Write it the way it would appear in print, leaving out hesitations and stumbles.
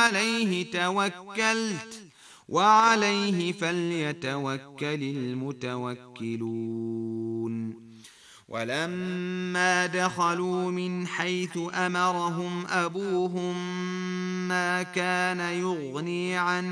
عليه توكلت وعليه فليتوكل المتوكلون. ولما دخلوا من حيث أمرهم أبوهم ما كان يغني عنهم